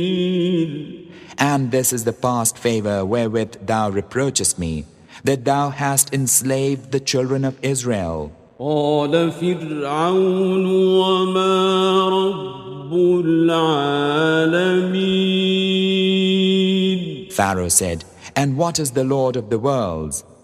And this is the past favor wherewith thou reproachest me, that thou hast enslaved the children of Israel. قال فرعون وما رب العالمين. Pharaoh said, and what is the Lord of the worlds?